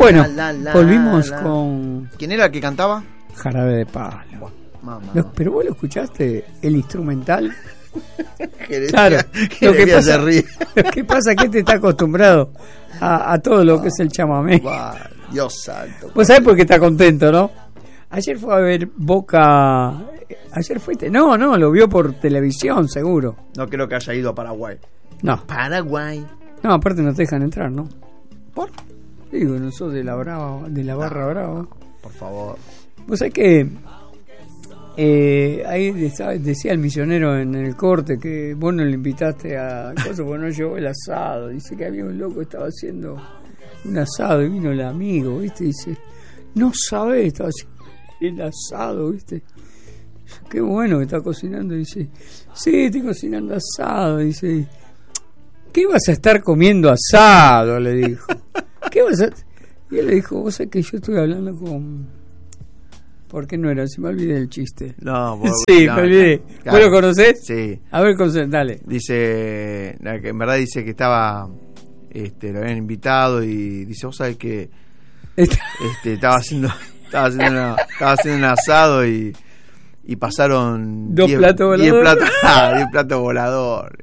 Bueno, volvimos con... ¿Quién era el que cantaba? Jarabe de Palo. Mamá. Pero vos lo escuchaste, el instrumental. Claro, lo que pasa es que te está acostumbrado a todo lo que es el chamamé. Dios santo. Vos sabés por qué está contento, ¿no? Ayer fue a ver Boca. Ayer fuiste. No, lo vio por televisión, seguro. No creo que haya ido a Paraguay. No. Paraguay. No, aparte no te dejan entrar, ¿no? ¿Por? Digo, no sos de la Brava, de la Barra Brava. Por favor. Vos sabés que ahí decía el misionero en el corte que vos no le invitaste a cosas porque no llevó el asado. Dice que había un loco que estaba haciendo un asado y vino el amigo, ¿viste? Dice, no sabés, estaba haciendo el asado, ¿viste? Qué bueno que está cocinando. Dice, sí, estoy cocinando asado. Dice, ¿qué vas a estar comiendo asado? Le dijo. ¿Qué vas a...? Y él le dijo, vos sabés que yo estoy hablando con... ¿Por qué no era? Se me olvidé el chiste. No, sí, me olvidé. Claro. ¿Vos lo conocés? Sí. A ver, dale. Dice, que en verdad dice que estaba, lo habían invitado y dice, vos sabés que estaba haciendo un asado y pasaron 10 platos volador. 10 platos volador.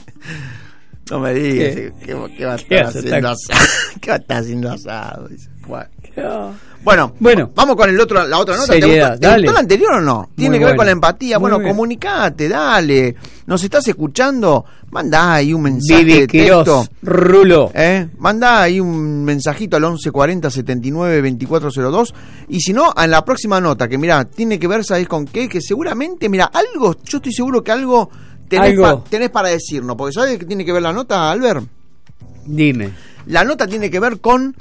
No me digas ¿qué va a estar haciendo asado? ¿Qué va a estar haciendo asado? Dice, Bueno, vamos con la otra nota. Seriedad, ¿Te gustó la anterior o no? Tiene que ver con la empatía. Muy bien. Comunicate, dale. ¿Nos estás escuchando? Mandá ahí un mensaje de texto. Rulo. Mandá ahí un mensajito al 1140 79 2402. Y si no, en la próxima nota, que mirá, tiene que ver, ¿sabés con qué? Que seguramente, mirá, algo, yo estoy seguro que algo tenés para decirnos. Porque ¿sabés qué tiene que ver la nota, Albert? Dime. La nota tiene que ver con...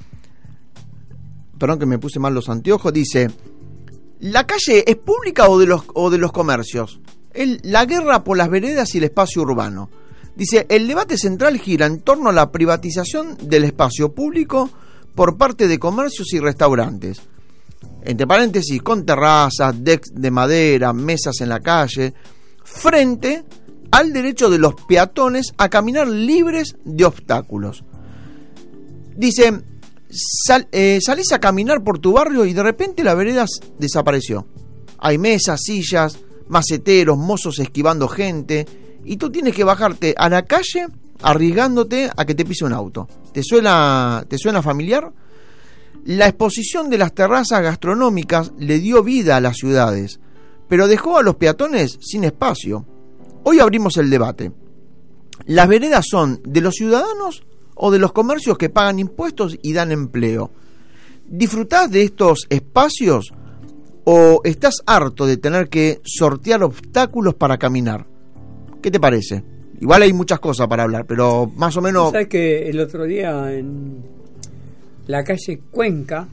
Perdón que me puse mal los anteojos. Dice, ¿la calle es pública o de los comercios? La guerra por las veredas y el espacio urbano. Dice, el debate central gira en torno a la privatización del espacio público por parte de comercios y restaurantes. Entre paréntesis, con terrazas, decks de madera, mesas en la calle, frente al derecho de los peatones a caminar libres de obstáculos. Dice... salís a caminar por tu barrio y de repente la vereda desapareció. Hay mesas, sillas, maceteros, mozos esquivando gente y tú tienes que bajarte a la calle arriesgándote a que te pise un auto. ¿Te suena familiar? La exposición de las terrazas gastronómicas le dio vida a las ciudades, pero dejó a los peatones sin espacio. Hoy abrimos el debate. ¿Las veredas son de los ciudadanos o de los comercios que pagan impuestos y dan empleo? ¿Disfrutás de estos espacios o estás harto de tener que sortear obstáculos para caminar? ¿Qué te parece? Igual hay muchas cosas para hablar, pero más o menos... ¿Sabes que el otro día en la calle Cuenca,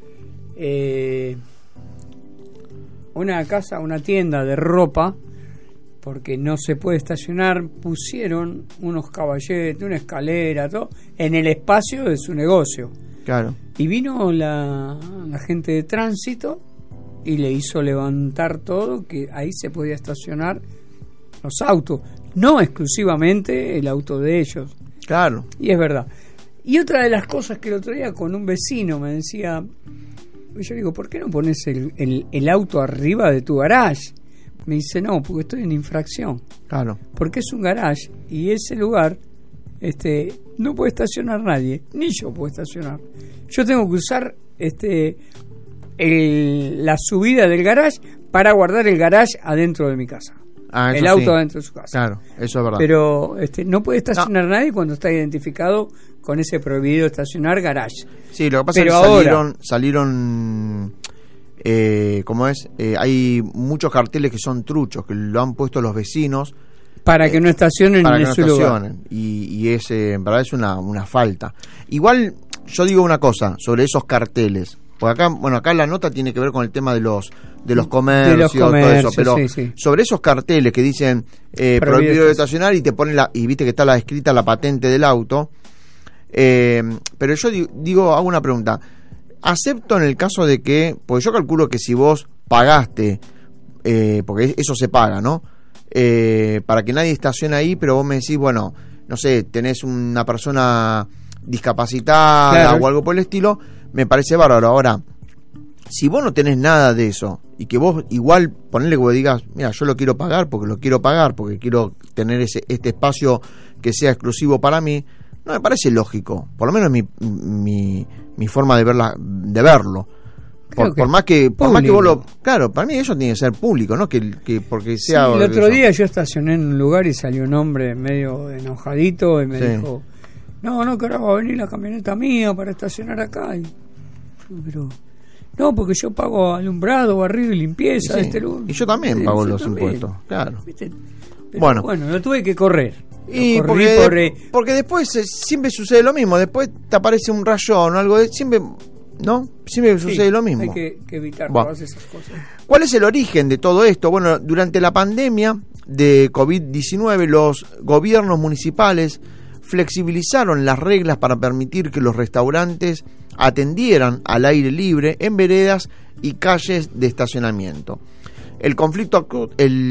una tienda de ropa, porque no se puede estacionar, pusieron unos caballetes, una escalera, todo, en el espacio de su negocio. Claro. Y vino la gente de tránsito y le hizo levantar todo, que ahí se podía estacionar los autos, no exclusivamente el auto de ellos. Claro. Y es verdad. Y otra de las cosas que el otro día con un vecino me decía, yo digo, ¿por qué no pones el auto arriba de tu garage? Me dice, no, porque estoy en infracción. Claro. Porque es un garage y ese lugar no puede estacionar nadie, ni yo puedo estacionar. Yo tengo que usar la subida del garage para guardar el garage adentro de mi casa. El auto adentro de su casa. Claro, eso es verdad. Pero no puede estacionar nadie cuando está identificado con ese prohibido estacionar garage. Sí, lo que pasa es que salieron ¿cómo es? Hay muchos carteles que son truchos, que lo han puesto los vecinos para que no estacionen en su lugar. Y en verdad es una falta. Igual yo digo una cosa sobre esos carteles, porque acá la nota tiene que ver con el tema de los comercios, todo eso, pero sí. Sobre esos carteles que dicen prohibido de estacionar y te ponen y viste que está escrita la patente del auto, pero yo hago una pregunta. Acepto en el caso de que, porque yo calculo que si vos pagaste, porque eso se paga, ¿no? Para que nadie estacione ahí, pero vos me decís, bueno, no sé, tenés una persona discapacitada, claro, o algo por el estilo, me parece bárbaro. Ahora, si vos no tenés nada de eso y que vos igual ponele que vos digas, mira, yo lo quiero pagar porque quiero tener este espacio que sea exclusivo para mí, no me parece lógico, por lo menos mi forma de verlo. Por más que vos lo, claro, para mí eso tiene que ser público, no que porque sea. Sí, el otro día yo estacioné en un lugar y salió un hombre medio enojadito y me dijo, no, que ahora va a venir la camioneta mía para estacionar acá. Pero no, porque yo pago alumbrado, barrido y limpieza de este lugar. Y yo también pago los impuestos, claro. Bueno, lo tuve que correr. Y porque después siempre sucede lo mismo, después te aparece un rayón o algo siempre sucede lo mismo. Hay que evitar todas esas cosas. ¿Cuál es el origen de todo esto? Bueno, durante la pandemia de COVID-19 los gobiernos municipales flexibilizaron las reglas para permitir que los restaurantes atendieran al aire libre en veredas y calles de estacionamiento. El conflicto